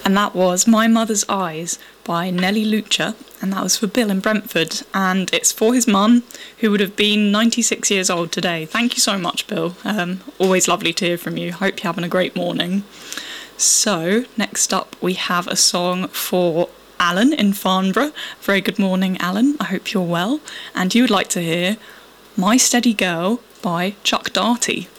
And that was My Mother's Eyes by Nelly Lucha, and that was for Bill in Brentford, and it's for his mum, who would have been 96 years old today. Thank you so much, Bill. Always lovely to hear from you. Hope you're having a great morning. So, next up we have a song for Alan in Farnborough. Very good morning, Alan. I hope you're well. And you would like to hear My Steady Girl by Chuck Darty.